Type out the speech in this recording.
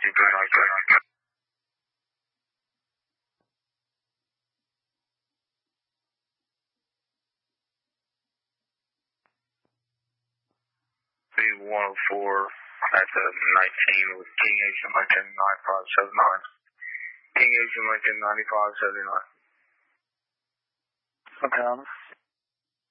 B104 at the 19 with King Asian Lincoln 9579. King Asian Lincoln 9579. Okay.